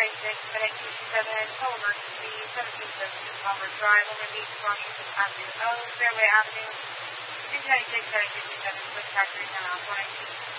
Call emergency 1772 Palmer Drive, Overbeach, Washington Avenue, Fairway Avenue, 296-757, Swiss Factory, 119.